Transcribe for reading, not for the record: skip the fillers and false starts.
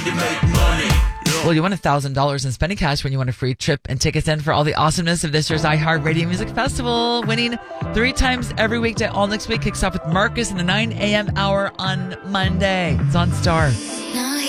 You make money. Well, you won $1,000 in spending cash when you won a free trip and tickets in for all the awesomeness of this year's iHeartRadio Music Festival. Winning 3 times every weekday all next week kicks off with Marcus in the 9 a.m. hour on Monday. It's on Star.